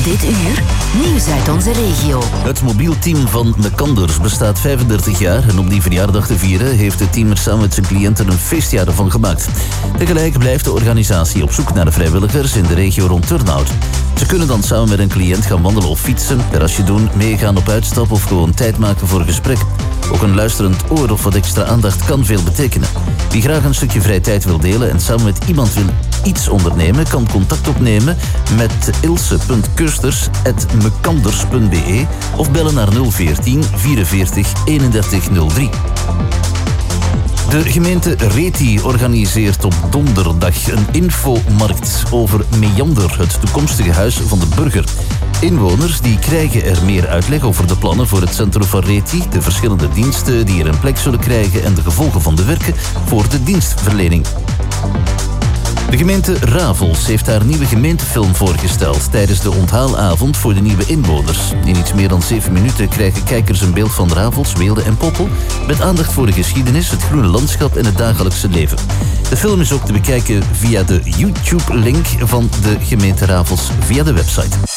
Dit uur, nieuws uit onze regio. Het mobiel team van Mekanders bestaat 35 jaar en om die verjaardag te vieren heeft het team er samen met zijn cliënten een feestjaar ervan gemaakt. Tegelijk blijft de organisatie op zoek naar de vrijwilligers in de regio rond Turnhout. Ze kunnen dan samen met een cliënt gaan wandelen of fietsen, terrasje doen, meegaan op uitstap of gewoon tijd maken voor een gesprek. Ook een luisterend oor of wat extra aandacht kan veel betekenen. Wie graag een stukje vrije tijd wil delen en samen met iemand wil iets ondernemen, kan contact opnemen met ilse.keusters@mekanders.be of bellen naar 014 44 31 03. De gemeente Reti organiseert op donderdag een infomarkt over Meander, het toekomstige huis van de burger. Inwoners die krijgen er meer uitleg over de plannen voor het centrum van Reti, de verschillende diensten die er een plek zullen krijgen en de gevolgen van de werken voor de dienstverlening. De gemeente Ravels heeft haar nieuwe gemeentefilm voorgesteld tijdens de onthaalavond voor de nieuwe inwoners. In iets meer dan 7 minuten krijgen kijkers een beeld van Ravels, Weelde en Poppel met aandacht voor de geschiedenis, het groene landschap en het dagelijkse leven. De film is ook te bekijken via de YouTube-link van de gemeente Ravels via de website.